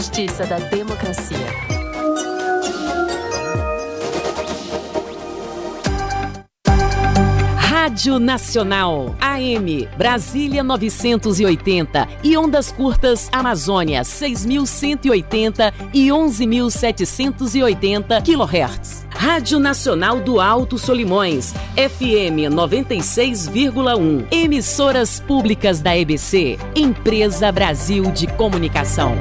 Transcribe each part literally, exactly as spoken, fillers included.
Justiça da Democracia. Rádio Nacional, A M, Brasília novecentos e oitenta e ondas curtas Amazônia seis mil cento e oitenta e onze mil setecentos e oitenta quilohertz. Rádio Nacional do Alto Solimões, F M noventa e seis vírgula um. Emissoras públicas da E B C, Empresa Brasil de Comunicação.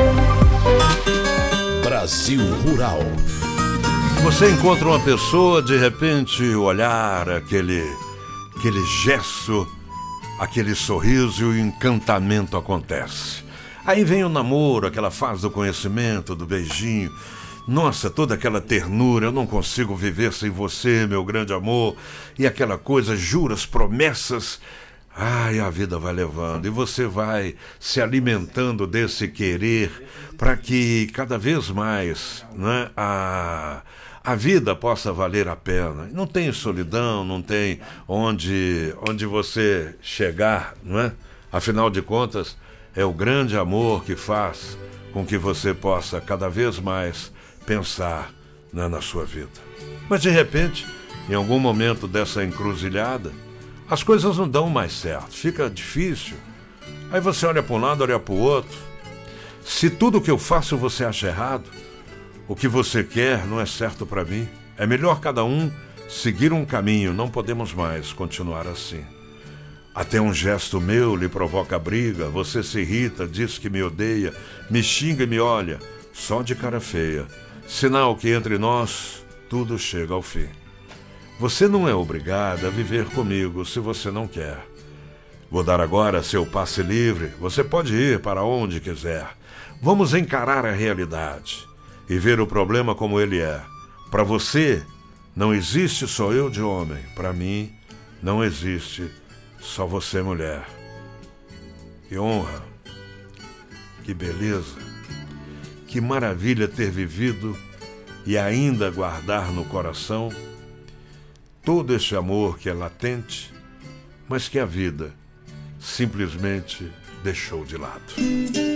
Brasil Rural. Você encontra uma pessoa, de repente, o olhar, aquele, aquele gesto, aquele sorriso e o encantamento acontece. Aí vem o namoro, aquela fase do conhecimento, do beijinho. Nossa, toda aquela ternura, eu não consigo viver sem você, meu grande amor. E aquela coisa, juras, promessas. Ai, a vida vai levando e você vai se alimentando desse querer para que cada vez mais, né, a, a vida possa valer a pena. Não tem solidão, não tem onde, onde você chegar, não é? Afinal de contas, é o grande amor que faz com que você possa cada vez mais pensar, né, na sua vida. Mas de repente, em algum momento dessa encruzilhada, as coisas não dão mais certo, fica difícil. Aí você olha para um lado, olha para o outro. Se tudo que eu faço você acha errado, o que você quer não é certo para mim. É melhor cada um seguir um caminho, não podemos mais continuar assim. Até um gesto meu lhe provoca briga, você se irrita, diz que me odeia, me xinga e me olha, só de cara feia. Sinal que entre nós tudo chega ao fim. Você não é obrigada a viver comigo se você não quer. Vou dar agora seu passe livre. Você pode ir para onde quiser. Vamos encarar a realidade e ver o problema como ele é. Para você, não existe só eu de homem. Para mim, não existe só você mulher. Que honra, que beleza, que maravilha ter vivido e ainda guardar no coração todo esse amor que é latente, mas que a vida simplesmente deixou de lado.